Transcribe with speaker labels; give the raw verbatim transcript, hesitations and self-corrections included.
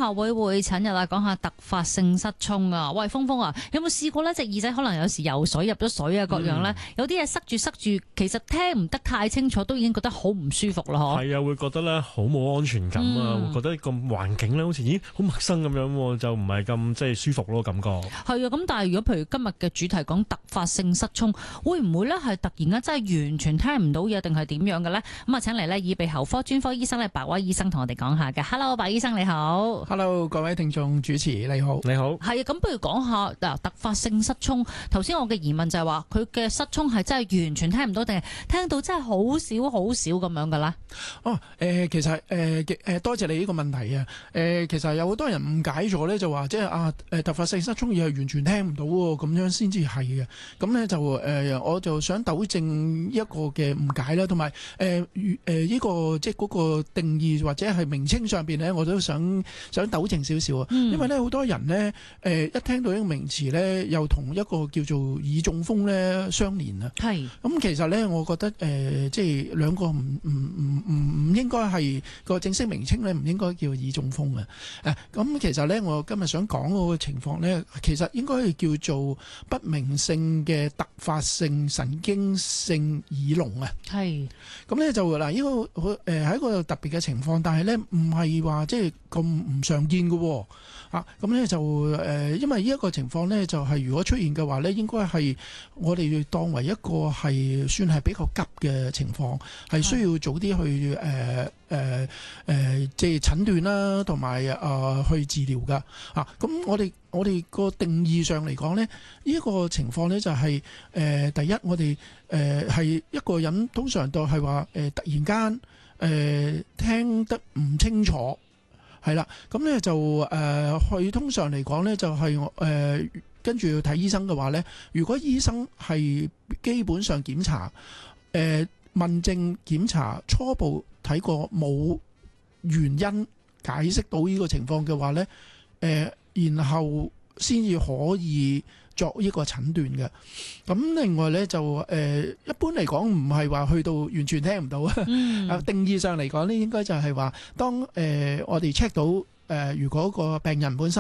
Speaker 1: 學會會診日啦，講下突發性失聰啊。喂，峰峰啊，有冇試過呢隻耳仔可能有時游水入咗水啊，各樣呢？嗯、有啲嘢塞住塞住，其實聽唔得太清楚，都已經覺得好唔舒服啦。嗬，係
Speaker 2: 啊，會覺得咧好冇安全感啊，嗯、會覺得個環境咧好似咦好陌生咁樣，就唔係咁即係舒服咯感覺。係啊，咁但係如果譬如今日嘅主題講突發性失聰，會唔會咧係突然間真係完全聽唔到嘢，定係點樣嘅咧？咁啊，請嚟咧耳鼻喉科專科醫生咧白威醫生同我哋講下嘅。Hello， 白醫生你好。
Speaker 3: Hello， 各位聽眾主持你好。
Speaker 2: 你好。
Speaker 1: 係啊，咁不如講下嗱，突發性失聰。頭先我嘅疑問就係話，佢嘅失聰係真係完全聽唔到，定係聽到真係好少好少咁樣嘅咧？
Speaker 3: 哦，誒、呃，其實誒誒、呃，多謝你呢個問題啊。誒、呃，其實有好多人誤解咗咧，就話即係啊，誒，突發性失聰而係完全聽唔到喎，咁樣先至係嘅。咁咧就誒、呃，我就想糾正一個嘅誤解啦，同埋誒誒呢個即係嗰個定義或者係名稱上邊咧，我都想想糾正少少啊。嗯、因為咧好多人咧誒、呃、一聽到呢個名詞咧，又同一個叫做耳中風咧相連啊。係。咁其實咧，我覺得誒、呃、即係兩個唔唔唔唔唔應該係個正式名稱咧，唔應該叫耳中風啊。誒咁其實咧，我今日想講嗰個情況咧，其實應該係叫做不明性嘅突發性神經性耳聾啊。係。咁咧就嗱，呢個誒係一個特別嘅情況，但係咧唔係話即係咁唔常見嘅喎。啊，咁咧就誒、呃，因為呢一個情況咧，就係、是、如果出現嘅話咧，應該係我哋當為一個係算係比較急嘅情況，係需要早啲去誒誒誒，即係診斷啦，同埋啊去治療噶。啊，咁我哋我哋個定義上嚟講咧，呢、這、一個情況咧就係、是、誒、呃、第一，我哋誒係一個人通常都係話誒突然間誒、呃、聽得唔清楚。係啦，咁咧就誒，佢、呃、通常嚟講咧就係、是、誒、呃、跟住要睇醫生嘅話咧，如果醫生係基本上檢查誒、呃、問症檢查初步睇過冇原因解釋到呢個情況嘅話咧，誒、呃、然後先至可以作呢個診斷嘅。咁另外咧就誒、呃、一般嚟講唔係話去到完全聽唔到啊。嗯、定義上嚟講咧，應該就係話當誒、呃、我哋 check 到誒、呃、如果個病人本身